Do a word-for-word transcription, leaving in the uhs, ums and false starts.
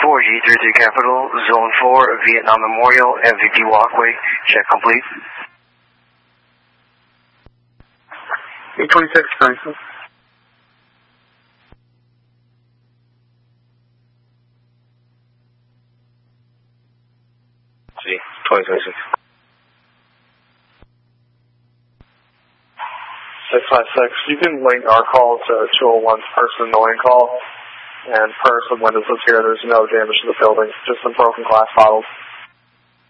four G three three Capital, Zone four, Vietnam Memorial, M V P Walkway. Check complete. eight twenty-six, nice. See, twenty twenty-six. six five six, you can link our call to two oh one's person annoying call, and per some windows here, there's no damage to the building, just some broken glass bottles.